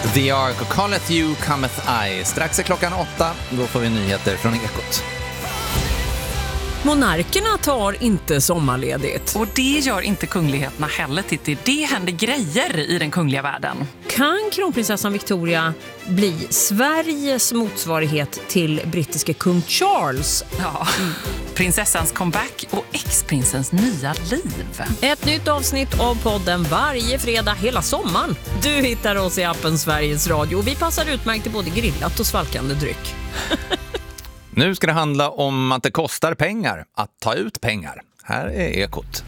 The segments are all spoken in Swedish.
The Ark calleth you cometh I. Strax är klockan 8, då får vi nyheter från Ekot. Monarkerna tar inte sommarledigt. Och det gör inte kungligheterna heller, Titti. Det händer grejer i den kungliga världen. Kan kronprinsessan Victoria bli Sveriges motsvarighet till brittiske kung Charles? Ja, prinsessans comeback och ex-prinsens nya liv. Ett nytt avsnitt av podden varje fredag hela sommaren. Du hittar oss i appen Sveriges Radio. Vi passar utmärkt till både grillat och svalkande dryck. Nu ska det handla om att det kostar pengar att ta ut pengar. Här är Ekot.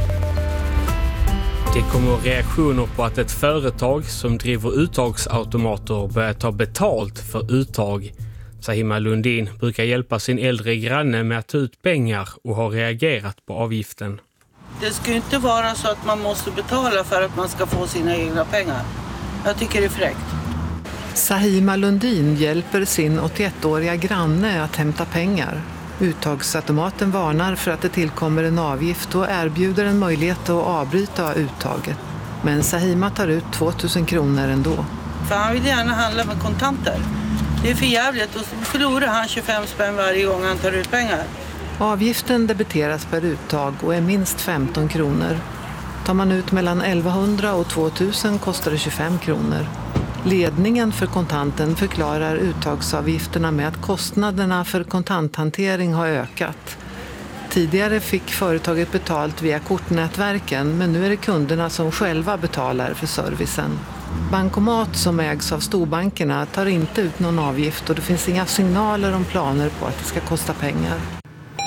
Det kommer reaktioner på att ett företag som driver uttagsautomater börjar ta betalt för uttag. Sahima Lundin brukar hjälpa sin äldre granne med att ta ut pengar och har reagerat på avgiften. Det ska ju inte vara så att man måste betala för att man ska få sina egna pengar. Jag tycker det är fräckt. Sahima Lundin hjälper sin 81-åriga granne att hämta pengar. Uttagsautomaten varnar för att det tillkommer en avgift och erbjuder en möjlighet att avbryta uttaget. Men Sahima tar ut 2000 kronor ändå. För han vill gärna handla med kontanter. Det är för jävligt och så förlorar han 25 spänn varje gång han tar ut pengar. Avgiften debiteras per uttag och är minst 15 kronor. Tar man ut mellan 1100 och 2000 kostar det 25 kronor. Ledningen för kontanten förklarar uttagsavgifterna med att kostnaderna för kontanthantering har ökat. Tidigare fick företaget betalt via kortnätverken, men nu är det kunderna som själva betalar för servicen. Bankomat som ägs av storbankerna tar inte ut någon avgift och det finns inga signaler om planer på att det ska kosta pengar.